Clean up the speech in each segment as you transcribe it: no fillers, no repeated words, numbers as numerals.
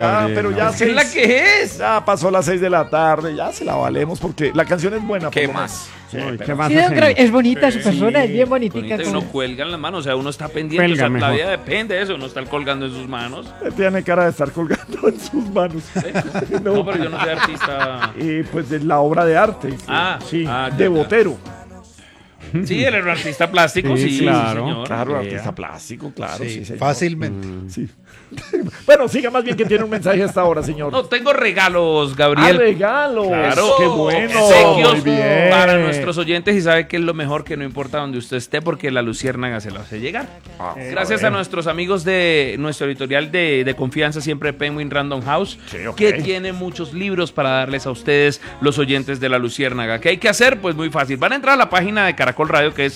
Ya, pero ya ¿Qué es la que es? Ya pasó las 6 de la tarde, ya se la valemos porque la canción es buena. ¿Qué por lo más? menos. Sí, pero- ¿Qué más Sí, don hacemos? Gabriel, es bonita su persona, es bien bonita. Bonita, y uno cuelga en las manos, o sea, uno está pendiente, Cuelga o sea, la mejor. vida depende de eso, uno está colgando en sus manos. Tiene cara de estar colgando en sus manos. No, pero yo no soy artista. Y pues de la obra de arte. Ah, sí, ah, ya, de ya. Botero. Sí, él era un artista plástico, Sí, sí, claro. señor. Claro, Vea. artista plástico, claro. Sí, señor. fácilmente. Sí. Bueno, siga más bien que tiene un mensaje hasta ahora, señor. No, tengo regalos, ¡Ah, Gabriel. regalos! Claro, ¡Qué bueno! obsequios Muy bien. para nuestros oyentes, y sabe que es lo mejor, que no importa donde usted esté, porque la luciérnaga se lo hace llegar. Gracias a nuestros amigos de nuestro editorial de confianza, siempre Penguin Random House, Sí, ok. que tiene muchos libros para darles a ustedes, los oyentes de la luciérnaga. ¿Qué hay que hacer? Pues muy fácil. Van a entrar a la página de Caracol Radio, que es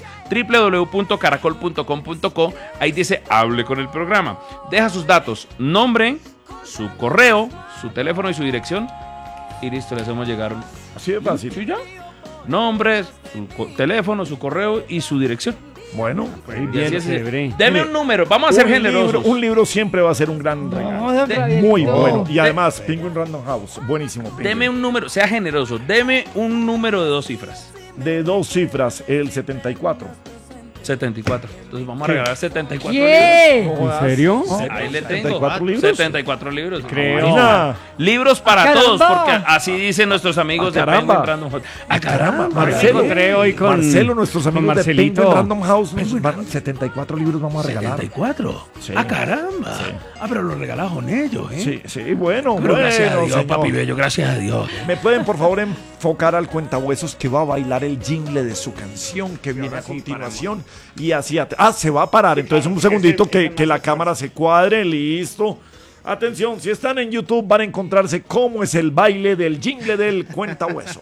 www.caracol.com.co. Ahí dice hable con el programa. Deja sus datos, nombre, su correo, su teléfono y su dirección, y listo, le hacemos llegar. Así de fácil. ¿Sí ya? Nombres, su teléfono, su correo y su dirección. Bueno, Muy Y así bien, es. chévere. Deme un número, vamos a ser generosos. Un libro siempre va a ser un gran regalo. No, don Gabriel, Muy no. bueno. Y además, Penguin Random House, buenísimo. Penguin. Deme un número, sea generoso, deme un número de 2 cifras. De 2 cifras, el 74. 74. Entonces vamos a regalar 74 ¿Qué? libros. ¿En serio? Ahí le tengo. 74 libros. 74 libros. Creo. Marina. Libros para ¡Caramba! todos, porque así dicen nuestros amigos de ¡Caramba! Penguin Random House. ¡Ah, caramba! Me Marcelo. encontré hoy con Marcelo, nuestros con amigos de Marcelito. Penguin Random House, nos van 74 libros vamos a regalar. 74. Sí. ¡Ah, caramba! Ah, pero lo regalamos con ellos, ¿eh? Sí, sí, bueno, Pero gracias a bueno, Dios, señor. papi bello, gracias a Dios. ¿Me pueden por favor enfocar al cuentahuesos que va a bailar el jingle de su canción que viene a continuación? Y así, se va a parar, entonces un segundito que la cámara se cuadre, listo. Atención, si están en YouTube van a encontrarse cómo es el baile del jingle del cuentahuesos.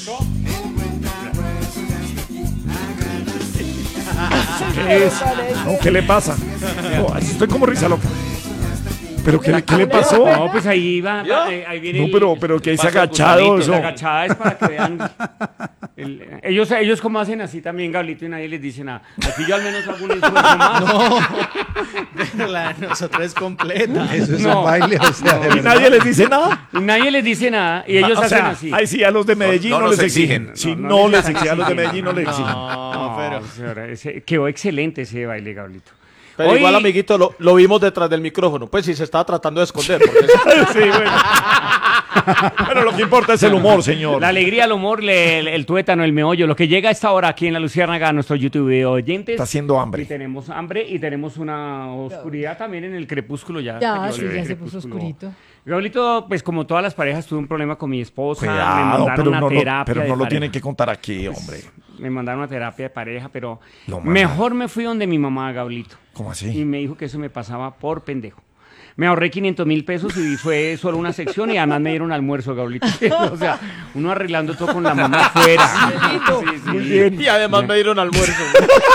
¿Qué es? No, ¿qué le pasa? No, estoy como risa loca. ¿Pero qué le pasó? No, pues ahí va, ahí viene. No, pero que dice Paso de agachado gusanito, eso. La agachada es para que vean. Ellos como hacen así también, Gablito, y nadie les dice nada. Aquí yo al menos hago un esfuerzo más. Pero la de nosotros es completa. Eso es No. un baile, o sea, de ¿Y verdad. nadie les dice nada? Y nadie les dice nada y ellos O hacen sea, así. Ay, sí, a los de Medellín No no, nos les exigen. exigen. Sí, No, no, no les les exigen. A los de exigen. Medellín no les exigen. No, pero, Señora, quedó excelente ese baile, Gablito. pero Hoy- igual, amiguito, lo vimos detrás del micrófono. Pues sí, se estaba tratando de esconder. Porque Sí, bueno. Pero lo que importa es el humor, señor. La alegría, el humor, el tuétano, el meollo, lo que llega a esta hora aquí en la Luciérnaga a nuestro YouTube de oyentes. Está haciendo Y hambre. tenemos hambre y tenemos una oscuridad también en el crepúsculo ya. Ya, cayó sí, el ya se puso crepúsculo. oscurito. Gablito, pues como todas las parejas, tuve un problema con mi esposa. me Cuidado, mandaron pero una no, terapia pero de no lo pareja. tienen que contar aquí, hombre. Me mandaron una terapia de pareja, pero Lo mandan. mejor me fui donde mi mamá, Gablito. ¿Cómo Y así? me dijo que eso me pasaba por pendejo. Me ahorré 500.000 pesos y fue solo una sección y además me dieron almuerzo, Gablito. O sea, uno arreglando todo con la mamá afuera. Sí, sí. Muy bien. y además me dieron almuerzo.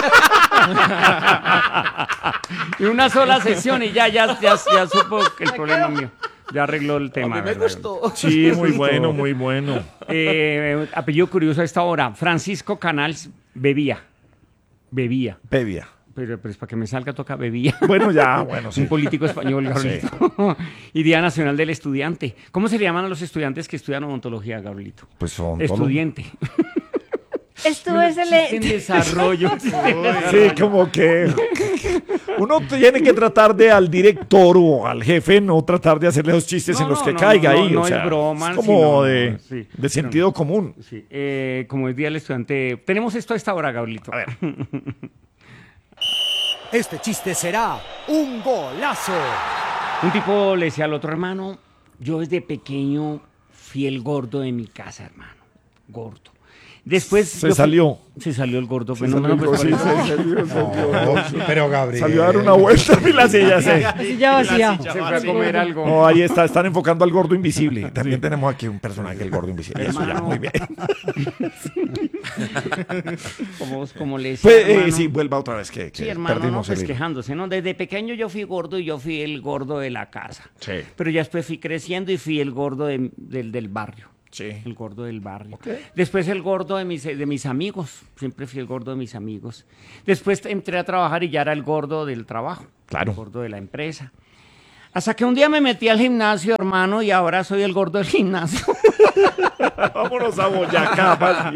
Y una sola sesión y ya supo que el problema mío. Ya arregló el tema. A mí me ¿verdad? gustó. Sí, muy bueno, muy bueno. Apellido curioso a esta hora. Francisco Canals bebía. Bebia. Pero es para que me salga toca bebía. Bueno, ya, bueno, sí. Un político español, Gabrielito. Y Día Nacional del Estudiante. ¿Cómo se le llaman a los estudiantes que estudian odontología, Gabrielito? Pues son Estudiante. Estuvo En excelente. desarrollo. Sí, como que uno tiene que tratar de al director o al jefe no tratar de hacerle esos chistes en los que caiga ahí. No o sea, es broma. es como sino- de sí. sentido común. Sí, como es Día del Estudiante. Tenemos esto a esta hora, Gabrielito. A ver. Este chiste será un golazo. Un tipo le decía al otro hermano, yo desde pequeño fui el gordo de mi casa, hermano. Gordo. Después Se salió. Se salió el gordo. Se Pues no, salió, no, pues, sí, por eso. se salió. No, pero Gabriel. Salió a dar una vuelta y la silla se... Así ya vacía. Se fue a comer algo. No, ahí está, están enfocando al gordo invisible. También tenemos aquí un personaje, el gordo invisible. Eso ya, Hermano. muy bien. Como le decía, Pues, hermano. sí, vuelva otra vez que Sí, hermano, no, perdimos pues el hilo. quejándose, ¿no? Desde pequeño yo fui gordo y yo fui el gordo de la casa. Sí. Pero ya después fui creciendo y fui el gordo del barrio. Sí. El gordo del barrio. Después el gordo de mis amigos. Siempre fui el gordo de mis amigos. Después entré a trabajar y ya era el gordo del trabajo. Claro. El gordo de la empresa. Hasta que un día me metí al gimnasio, hermano, y ahora soy el gordo del gimnasio. Vámonos a Boyacá, más bien.